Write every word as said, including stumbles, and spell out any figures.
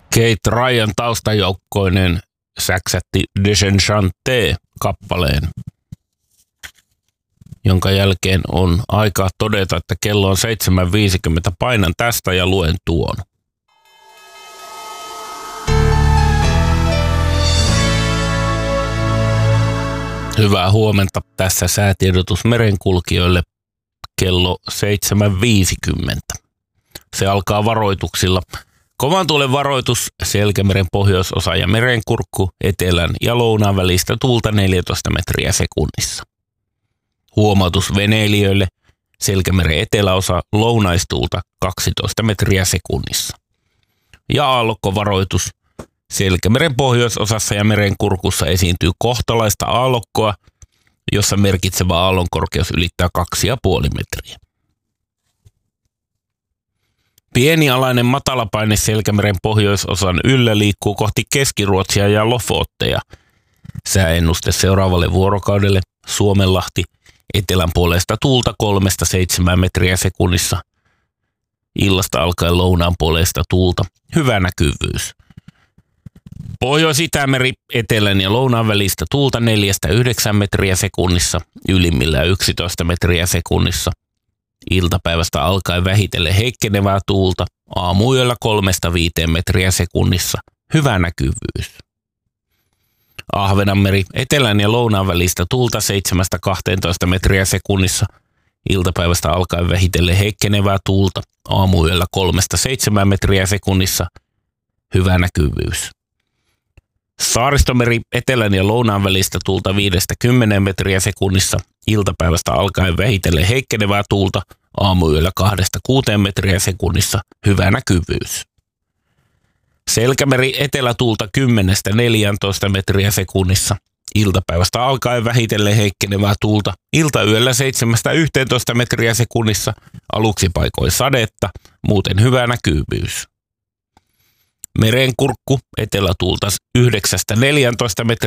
Kate Ryan taustajoukkoinen säksätti Desenchanté-kappaleen, jonka jälkeen on aika todeta, että kello on seitsemän viisikymmentä. Painan tästä ja luen tuon. Hyvää huomenta. Tässä säätiedotus merenkulkijoille kello seitsemän viisikymmentä. Se alkaa varoituksilla. Kovan tuulen varoitus Selkämeren pohjoisosa ja merenkurkku etelän ja lounaan välistä tuulta neljätoista metriä sekunnissa. Huomautus veneilijöille Selkämeren eteläosa lounaistuulta kaksitoista metriä sekunnissa. Ja aallokkovaroitus Selkämeren pohjoisosassa ja merenkurkussa esiintyy kohtalaista aallokkoa, jossa merkitsevä aallonkorkeus ylittää kaksi pilkku viisi metriä. Pienialainen matalapaine Selkämeren pohjoisosan yllä liikkuu kohti Keski-Ruotsia ja Lofotteja. Sääennuste seuraavalle vuorokaudelle Suomenlahti etelän puolesta tuulta kolmesta seitsemään metriä sekunnissa. Illasta alkaen lounaan puolesta tuulta hyvä näkyvyys. Pohjois-Itämeri etelän ja lounaan välistä tuulta neljästä yhdeksään metriä sekunnissa, ylimmillään yksitoista metriä sekunnissa. Iltapäivästä alkaen vähitellen heikkenevää tuulta, aamuyöllä kolmesta viiteen metriä sekunnissa, hyvä näkyvyys. Ahvenanmeri etelän ja lounaan välistä tuulta seitsemästä kahteentoista metriä sekunnissa, iltapäivästä alkaen vähitellen heikkenevää tuulta, aamuyöllä kolmesta seitsemään metriä sekunnissa, hyvä näkyvyys. Saaristomeri etelän ja lounaan välistä tuulta viidestä kymmeneen metriä sekunnissa, iltapäivästä alkaen vähitellen heikkenevää tuulta, aamuyöllä kahdesta kuuteen metriä sekunnissa, hyvä näkyvyys. Selkämeri etelätuulta kymmenestä neljääntoista metriä sekunnissa, iltapäivästä alkaen vähitellen heikkenevää tuulta, iltayöllä seitsemästä yhteentoista metriä sekunnissa, aluksi paikoin sadetta, muuten hyvä näkyvyys. Merenkurkku etelätuulta yhdeksästä neljääntoista metriä